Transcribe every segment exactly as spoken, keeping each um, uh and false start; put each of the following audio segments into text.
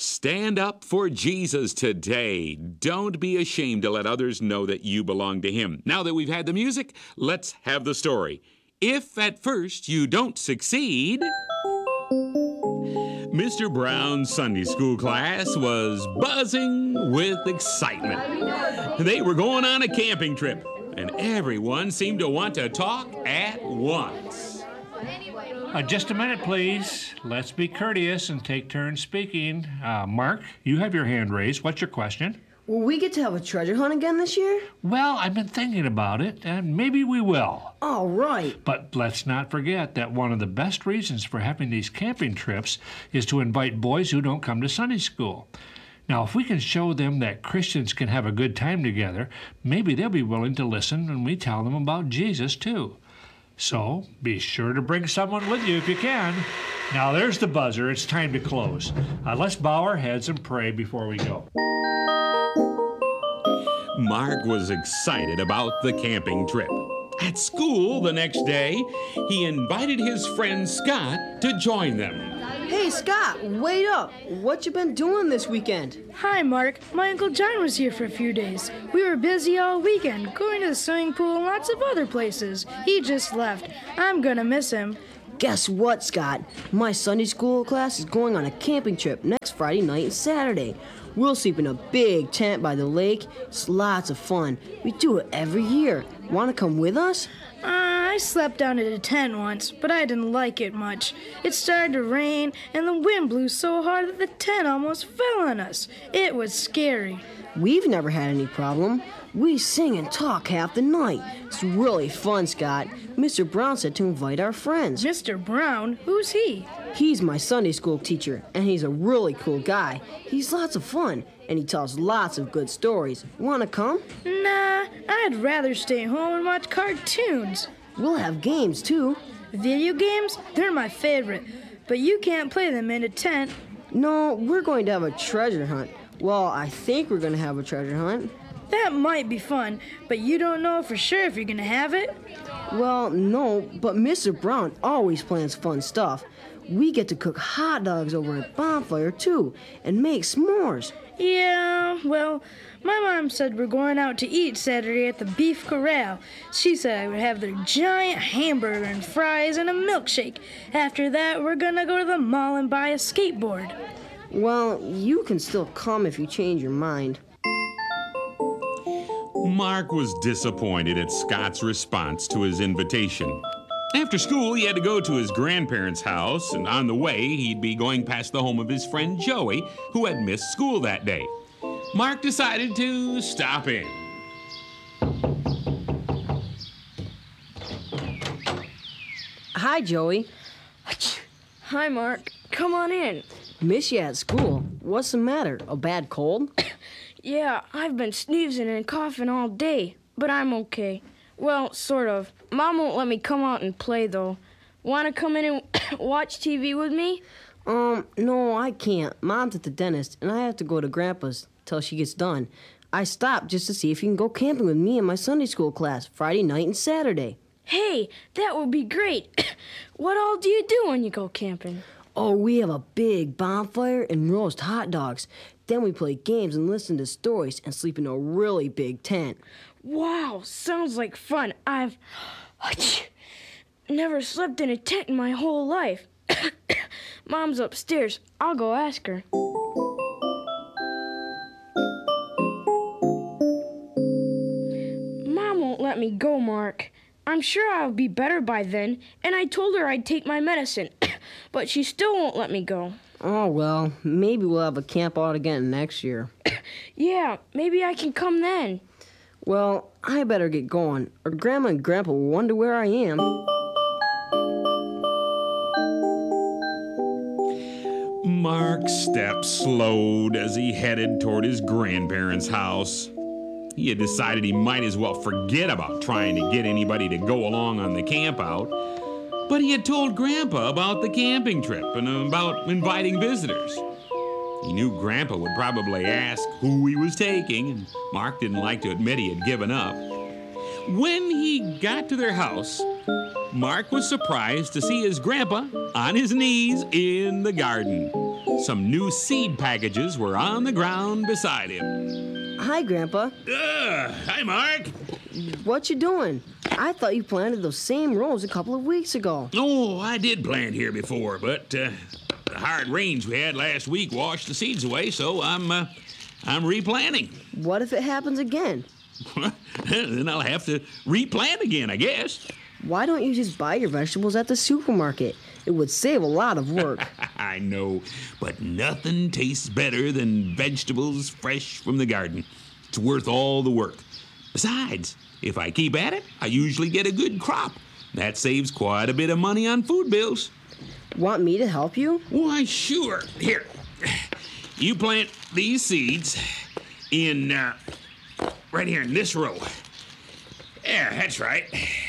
Stand up for Jesus today. Don't be ashamed to let others know that you belong to Him. Now that we've had the music, let's have the story. If at first you don't succeed... Mister Brown's Sunday school class was buzzing with excitement. They were going on a camping trip, and everyone seemed to want to talk at once. Uh, just a minute, please. Let's be courteous and take turns speaking. Uh, Mark, you have your hand raised. What's your question? Will we get to have a treasure hunt again this year? Well, I've been thinking about it, and maybe we will. All right. But let's not forget that one of the best reasons for having these camping trips is to invite boys who don't come to Sunday school. Now, if we can show them that Christians can have a good time together, maybe they'll be willing to listen when we tell them about Jesus, too. So, be sure to bring someone with you if you can. Now, there's the buzzer. It's time to close. Uh, let's bow our heads and pray before we go. Mark was excited about the camping trip. At school the next day, he invited his friend Scott to join them. Hey, Scott, wait up. What you been doing this weekend? Hi, Mark. My Uncle John was here for a few days. We were busy all weekend, going to the swimming pool and lots of other places. He just left. I'm gonna miss him. Guess what, Scott? My Sunday school class is going on a camping trip next Friday night and Saturday. We'll sleep in a big tent by the lake. It's lots of fun. We do it every year. Want to come with us? Uh, I slept down at a tent once, but I didn't like it much. It started to rain, and the wind blew so hard that the tent almost fell on us. It was scary. We've never had any problem. We sing and talk half the night. It's really fun, Scott. Mister Brown said to invite our friends. Mister Brown? Who's he? He's my Sunday school teacher, and he's a really cool guy. He's lots of fun, and he tells lots of good stories. Want to come? Nah, I'd rather stay home and watch cartoons. We'll have games, too. Video games? They're my favorite, but you can't play them in a tent. No, we're going to have a treasure hunt. Well, I think we're going to have a treasure hunt. That might be fun, but you don't know for sure if you're going to have it? Well, no, but Mister Brown always plans fun stuff. We get to cook hot dogs over a bonfire, too, and make s'mores. Yeah, well, my mom said we're going out to eat Saturday at the Beef Corral. She said I would have their giant hamburger and fries and a milkshake. After that, we're going to go to the mall and buy a skateboard. Well, you can still come if you change your mind. Mark was disappointed at Scott's response to his invitation. After school, he had to go to his grandparents' house, and on the way, he'd be going past the home of his friend Joey, who had missed school that day. Mark decided to stop in. Hi, Joey. Hi, Mark. Come on in. Miss you at school. What's the matter? A bad cold? Yeah, I've been sneezing and coughing all day, but I'm okay. Well, sort of. Mom won't let me come out and play, though. Want to come in and watch T V with me? Um, no, I can't. Mom's at the dentist, and I have to go to Grandpa's till she gets done. I stopped just to see if you can go camping with me and my Sunday school class Friday night and Saturday. Hey, that would be great. What all do you do when you go camping? Oh, we have a big bonfire and roast hot dogs. Then we play games and listen to stories and sleep in a really big tent. Wow, sounds like fun. I've never slept in a tent in my whole life. Mom's upstairs. I'll go ask her. Mom won't let me go, Mark. I'm sure I'll be better by then, and I told her I'd take my medicine, but she still won't let me go. Oh, well, maybe we'll have a camp out again next year. Yeah, maybe I can come then. Well, I better get going, or Grandma and Grandpa will wonder where I am. Mark's steps slowed as he headed toward his grandparents' house. He had decided he might as well forget about trying to get anybody to go along on the camp out. But he had told Grandpa about the camping trip and about inviting visitors. He knew Grandpa would probably ask who he was taking, and Mark didn't like to admit he had given up. When he got to their house, Mark was surprised to see his grandpa on his knees in the garden. Some new seed packages were on the ground beside him. Hi, Grandpa. Uh, hi, Mark. What you doing? I thought you planted those same rows a couple of weeks ago. Oh, I did plant here before, but uh, the hard rains we had last week washed the seeds away, so I'm uh, I'm replanting. What if it happens again? Then I'll have to replant again, I guess. Why don't you just buy your vegetables at the supermarket? It would save a lot of work. I know, but nothing tastes better than vegetables fresh from the garden. It's worth all the work. Besides, if I keep at it, I usually get a good crop. That saves quite a bit of money on food bills. Want me to help you? Why, sure. Here, you plant these seeds in, uh, right here in this row. Yeah, that's right.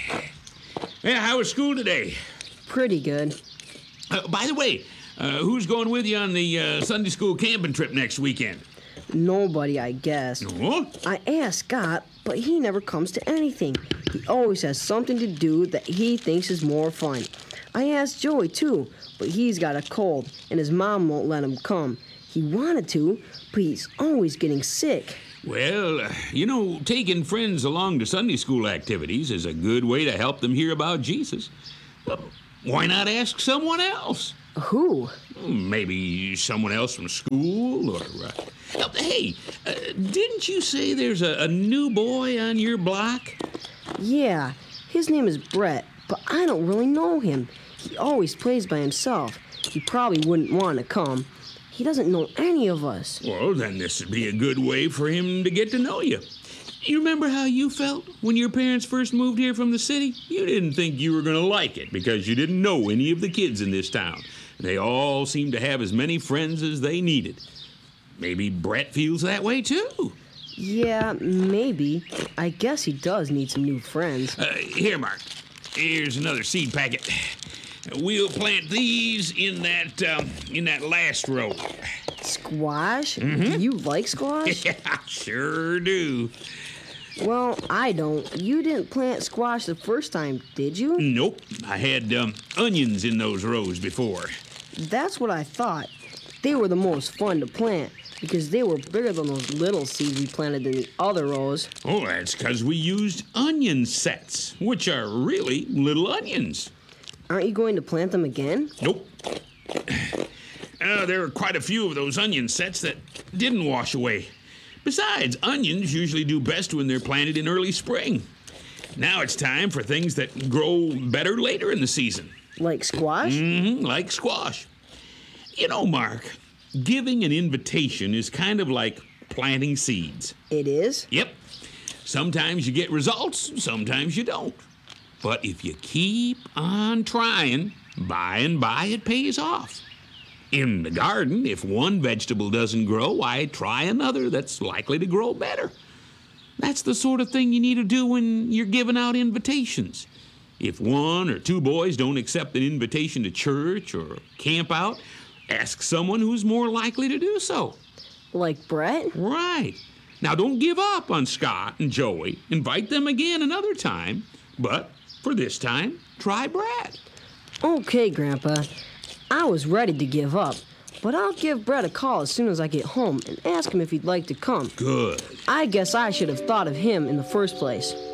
Yeah, how was school today? Pretty good. Uh, by the way, uh, who's going with you on the uh, Sunday school camping trip next weekend? Nobody, I guess. Oh? I asked Scott, but he never comes to anything. He always has something to do that he thinks is more fun. I asked Joey, too, but he's got a cold, and his mom won't let him come. He wanted to, but he's always getting sick. Well, uh, you know, taking friends along to Sunday school activities is a good way to help them hear about Jesus. Well, why not ask someone else? Who? Maybe someone else from school, or... Uh, oh, hey, uh, didn't you say there's a, a new boy on your block? Yeah, his name is Brett, but I don't really know him. He always plays by himself. He probably wouldn't want to come. He doesn't know any of us. Well, then this would be a good way for him to get to know you. You remember how you felt when your parents first moved here from the city? You didn't think you were going to like it because you didn't know any of the kids in this town. They all seemed to have as many friends as they needed. Maybe Brett feels that way, too. Yeah, maybe. I guess he does need some new friends. Uh, here, Mark. Here's another seed packet. We'll plant these in that um, in that last row. Squash? Mm-hmm. You like squash? Yeah, I sure do. Well, I don't. You didn't plant squash the first time, did you? Nope. I had um, onions in those rows before. That's what I thought. They were the most fun to plant because they were bigger than those little seeds we planted in the other rows. Oh, that's because we used onion sets, which are really little onions. Aren't you going to plant them again? Nope. Uh, there were quite a few of those onion sets that didn't wash away. Besides, onions usually do best when they're planted in early spring. Now it's time for things that grow better later in the season. Like squash? Mm-hmm, like squash. You know, Mark, giving an invitation is kind of like planting seeds. It is? Yep. Sometimes you get results, sometimes you don't. But if you keep on trying, by and by it pays off. In the garden, if one vegetable doesn't grow, why try another that's likely to grow better. That's the sort of thing you need to do when you're giving out invitations. If one or two boys don't accept an invitation to church or camp out, ask someone who's more likely to do so. Like Brett? Right. Now, don't give up on Scott and Joey. Invite them again another time, but for this time, try Brett. Okay, Grandpa. I was ready to give up, but I'll give Brett a call as soon as I get home and ask him if he'd like to come. Good. I guess I should have thought of him in the first place.